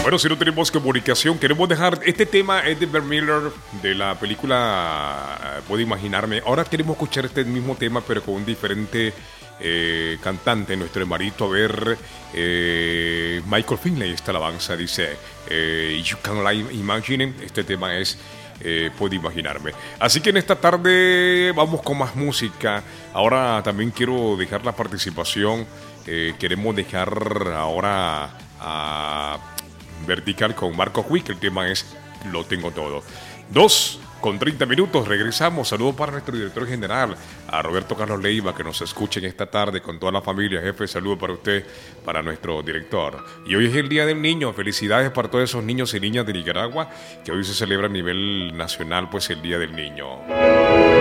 Bueno, si no tenemos comunicación, queremos dejar. Este tema es de Bert Miller, de la película Puedo Imaginarme. Ahora queremos escuchar este mismo tema, pero con un diferente cantante, nuestro hermanito. A ver, Michael Finley, esta alabanza dice: You Can Imagine. Este tema es Puedo Imaginarme. Así que en esta tarde vamos con más música. Ahora también quiero dejar la participación. Queremos dejar ahora a Vertical con Marco Wick. El tema es Lo Tengo Todo. 2:30. Regresamos. Saludos para nuestro director general, a Roberto Carlos Leiva, que nos escuchen esta tarde con toda la familia. Jefe, saludos para usted, para nuestro director. Y hoy es el Día del Niño. Felicidades para todos esos niños y niñas de Nicaragua, que hoy se celebra a nivel nacional, pues, el Día del Niño.